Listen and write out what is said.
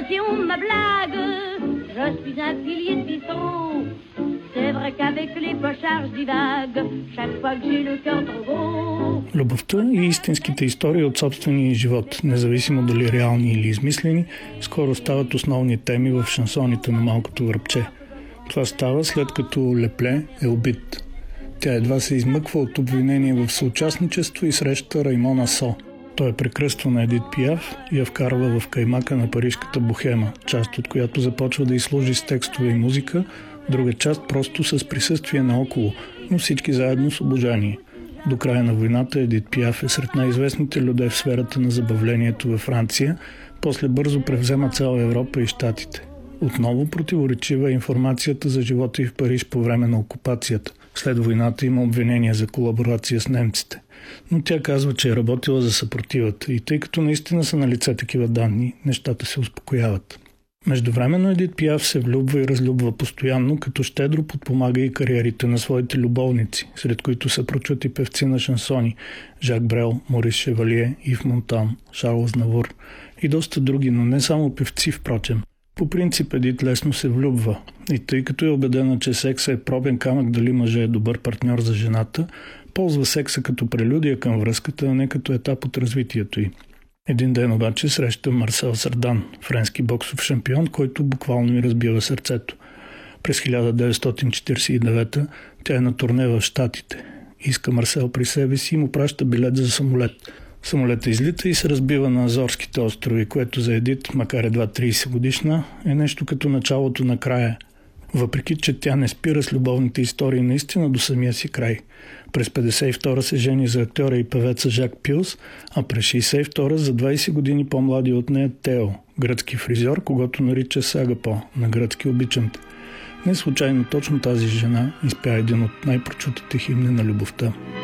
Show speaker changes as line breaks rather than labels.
si on me blague, je suis un pilier de bistrot. C'est vrai qu'avec les pochards je divague, chaque fois que j'ai le cœur trop gros.
Любовта и истинските истории от собствения живот, независимо дали реални или измислени, скоро стават основни теми в шансоните на Малкото връбче. Това става след като Лепле е убит. Тя едва се измъква от обвинение в съучастничество и среща Раймон Асо. Той е прекръства на Едит Пиаф и я вкарва в каймака на парижката бохема, част от която започва да й служи с текстове и музика, друга част просто с присъствие наоколо, но всички заедно с обожание. До края на войната Едит Пиаф е сред най-известните людей в сферата на забавлението във Франция, после бързо превзема цяла Европа и Щатите. Отново противоречива е информацията за живота й в Париж по време на окупацията. След войната има обвинения за колаборация с немците. Но тя казва, че е работила за съпротивата и тъй като наистина са налице такива данни, нещата се успокояват. Междувременно Едит Пиаф се влюбва и разлюбва постоянно, като щедро подпомага и кариерите на своите любовници, сред които са прочути певци на шансони Жак Брел, Морис Шевалие, Ив Монтан, Шарл Азнавур и доста други, но не само певци, впрочем. По принцип Едит лесно се влюбва и тъй като е убедена, че секса е пробен камък дали мъжът е добър партньор за жената, ползва секса като прелюдия към връзката, а не като етап от развитието й. Един ден обаче среща Марсел Сардан, френски боксов шампион, който буквално й разбива сърцето. През 1949 тя е на турне в Щатите. Иска Марсел при себе си и му праща билет за самолет. Самолетът излита и се разбива на Азорските острови, което за Едит, макар едва 30 годишна, е нещо като началото на края. Въпреки че тя не спира с любовните истории наистина до самия си край. През 1952 се жени за актьора и певеца Жак Пилс, а през 1962 за 20 години по-млади от нея Тео, гръцки фризьор, когото нарича Сагапо, на гръцки обичам те. Не случайно точно тази жена изпя един от най-прочутите химни на любовта.